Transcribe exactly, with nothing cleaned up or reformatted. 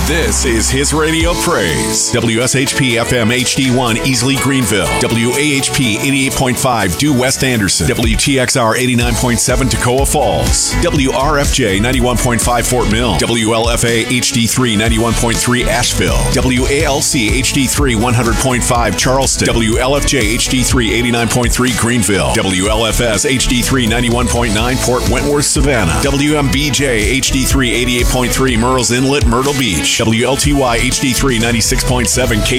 This is His Radio Praise. W S H P F M H D one, Easley, Greenville. W A H P eighty-eight point five, Due West Anderson. W T X R eighty-nine point seven, Toccoa Falls. W R F J ninety-one point five, Fort Mill. W L F A H D three, ninety-one point three, Asheville. W A L C H D three, one hundred point five, Charleston. W L F J H D three, eighty-nine point three, Greenville. W L F S H D three, ninety-one point nine, Port Wentworth, Savannah. W M B J H D three, eighty-eight point three, Murrells Inlet, Myrtle Beach. W L T Y H D three, ninety-six point seven, K